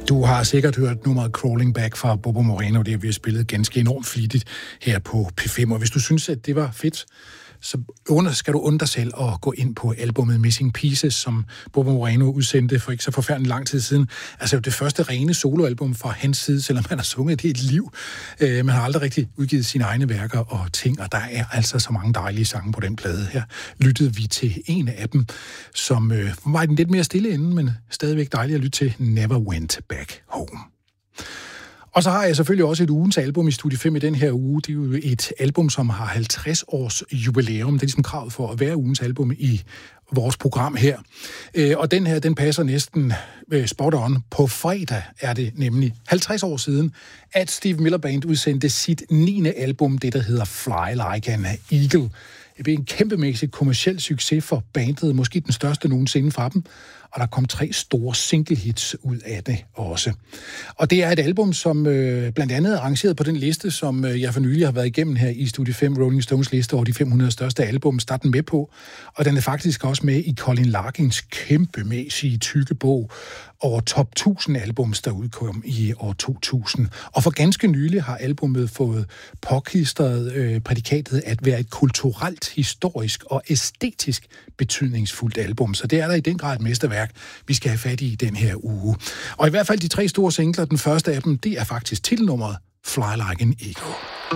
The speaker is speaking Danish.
Du har sikkert hørt nummeret Crawling Back fra Bobo Moreno. Det har vi spillet ganske enormt flittigt her på P5. Og hvis du synes, at det var fedt, så skal du undre dig selv og gå ind på albumet Missing Pieces, som Bobo Moreno udsendte for ikke så forfærdelig lang tid siden. Altså det første rene soloalbum fra hans side, selvom han har sunget det et liv. Man har aldrig rigtig udgivet sine egne værker og ting, og der er altså så mange dejlige sange på den plade her. Lyttede vi til en af dem, som var i den lidt mere stille ende, men stadigvæk dejlig at lytte til, Never Went Back Home. Og så har jeg selvfølgelig også et ugens album i Studie 5 i den her uge. Det er jo et album, som har 50 års jubilæum. Det er ligesom kravet for at være ugens album i vores program her. Og den her, den passer næsten spot on. På fredag er det nemlig 50 år siden, at Steve Miller Band udsendte sit 9. album, det der hedder Fly Like an Eagle. Det blev en kæmpemæssig kommerciel succes for bandet, måske den største nogensinde fra dem. Og der kom 3 store single-hits ud af det også. Og det er et album, som blandt andet er arrangeret på den liste, som jeg for nylig har været igennem her i Studie 5, Rolling Stones liste over de 500 største album, starter den med på. Og den er faktisk også med i Colin Larkins kæmpemæssige tykke bog over top 1000 albums, der udkom i år 2000. Og for ganske nylig har albumet fået påklistret prædikatet at være et kulturelt, historisk og æstetisk betydningsfuldt album. Så det er der i den grad et mesterværk, vi skal have fat i den her uge. Og i hvert fald de 3 store singler, den første af dem, det er faktisk titelnummeret Fly Like an Eagle.